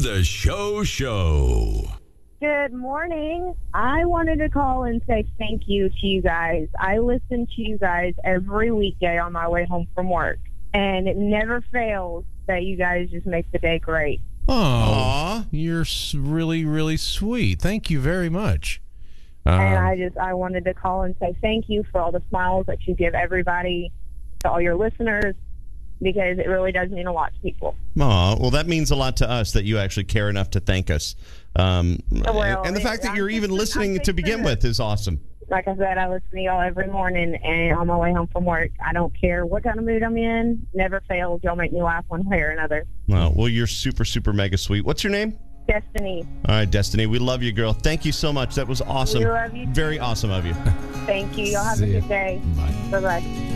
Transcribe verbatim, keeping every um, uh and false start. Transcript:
The Show Show. Good morning. I wanted to call and say thank you to you guys. I listen to you guys every weekday on my way home from work, and it never fails that you guys just make the day great. Oh, Aw. you're s- really, really sweet. Thank you very much. And Um, I just, I wanted to call and say thank you for all the smiles that you give everybody, to all your listeners, because it really does mean a lot to people. Aw, well, that means a lot to us that you actually care enough to thank us. Um, Well, and the fact that I'm you're even fixing- listening I'm to begin fixing with is awesome. Like I said, I listen to y'all every morning, and on my way home from work, I don't care what kind of mood I'm in. Never fails. Y'all make me laugh one way or another. Well, well, you're super, super mega sweet. What's your name? Destiny, All right, Destiny. We love you, girl. Thank you so much. That was awesome. We love you too. Very awesome of you. thank you. Y'all have See a ya. good day. Bye. Bye-bye.